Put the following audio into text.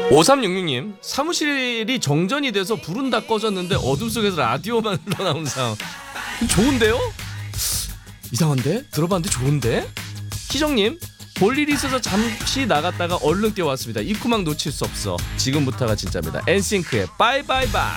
5366님, 사무실이 정전이 돼서 불은 다 꺼졌는데 어둠 속에서 라디오만 흘러나온 상황. 좋은데요? 이상한데? 들어봤는데 좋은데? 희정님, 볼 일이 있어서 잠시 나갔다가 얼른 뛰어왔습니다. 이쿠망 놓칠 수 없어. 지금부터가 진짜입니다. 엔싱크의 바이바이바이.